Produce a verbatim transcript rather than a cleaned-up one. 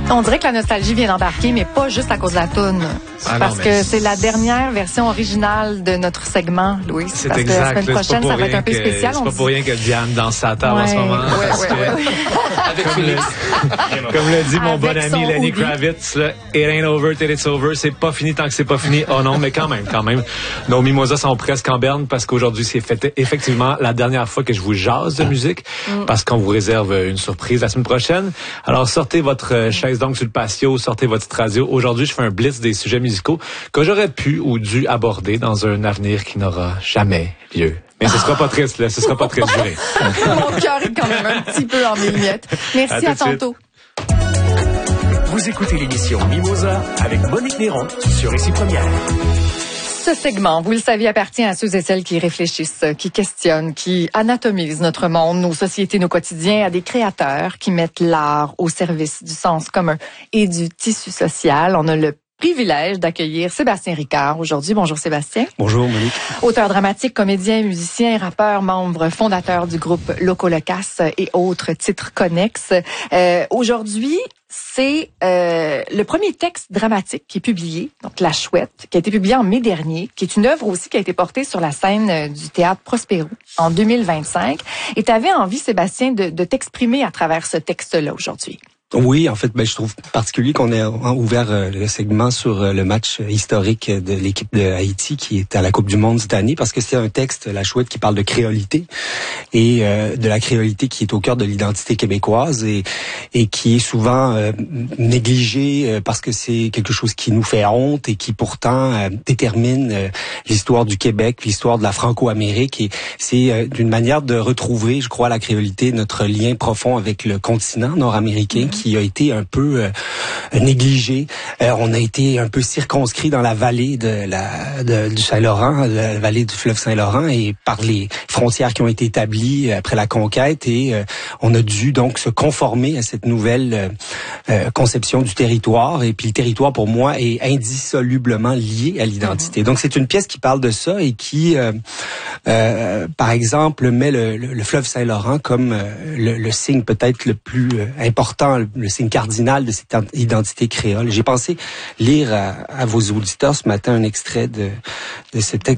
On dirait que la nostalgie vient d'embarquer, mais pas juste à cause de la toune. Ah parce non, que mais c'est la dernière version originale de notre segment, Louis. C'est parce exact. que la semaine Là, c'est prochaine, pas ça pour va être rien un peu que- spécial. C'est on pas dit- pour rien que Diane danse sa table en ce Ouais, moment. ouais, parce ouais, que, ouais, ouais. Avec comme, le, Félix. comme le dit mon Avec bon son ami Lenny hoodie. Kravitz, là, it ain't over till it's over. C'est pas fini tant que c'est pas fini. Oh non, mais quand même, quand même. Nos mimosas sont presque en berne parce qu'aujourd'hui, c'est fait, effectivement la dernière fois que je vous jase de musique parce qu'on vous réserve une surprise la semaine prochaine. Alors, sortez votre euh, chaise donc sur le patio, sortez votre radio. Aujourd'hui, je fais un blitz des sujets musicaux que j'aurais pu ou dû aborder dans un avenir qui n'aura jamais lieu. Mais ce sera pas triste, là. Ce sera pas triste, juré. Mon cœur est quand même un petit peu en miettes. Merci, À à, tout de suite. tantôt. Vous écoutez l'émission Mimosa avec Monique Néron sur Ici Première. Ce segment, vous le savez, appartient à ceux et celles qui réfléchissent, qui questionnent, qui anatomisent notre monde, nos sociétés, nos quotidiens, à des créateurs qui mettent l'art au service du sens commun et du tissu social. On a le privilège d'accueillir Sébastien Ricard aujourd'hui. Bonjour Sébastien. Bonjour Monique. Auteur dramatique, comédien, musicien, rappeur, membre fondateur du groupe Loco Locas et autres titres connexes. Euh, aujourd'hui, c'est euh, le premier texte dramatique qui est publié, donc La Chouette, qui a été publié en mai dernier, qui est une œuvre aussi qui a été portée sur la scène euh, du Théâtre Prospero en deux mille vingt-cinq. Et tu avais envie, Sébastien, de, de t'exprimer à travers ce texte-là aujourd'hui. Oui, en fait, ben, je trouve particulier qu'on ait ouvert euh, le segment sur euh, le match historique de l'équipe de Haïti qui est à la Coupe du Monde cette année, parce que c'est un texte, La Chouette, qui parle de créolité et euh, de la créolité qui est au cœur de l'identité québécoise et, et qui est souvent euh, négligée euh, parce que c'est quelque chose qui nous fait honte et qui pourtant euh, détermine euh, l'histoire du Québec, l'histoire de la Franco-Amérique. Et c'est euh, d'une manière de retrouver, je crois, la créolité, notre lien profond avec le continent nord-américain, qui a été un peu euh, négligé. Euh, on a été un peu circonscrit dans la vallée de la de, du Saint-Laurent, de la vallée du fleuve Saint-Laurent, et par les frontières qui ont été établies après la conquête, et euh, on a dû donc se conformer à cette nouvelle euh, euh, conception du territoire. Et puis le territoire, pour moi, est indissolublement lié à l'identité. Donc c'est une pièce qui parle de ça et qui, euh, euh, par exemple, met le, le, le fleuve Saint-Laurent comme euh, le, le signe peut-être le plus euh, important, le signe cardinal de cette identité créole. J'ai pensé lire à, à vos auditeurs ce matin un extrait de, de cet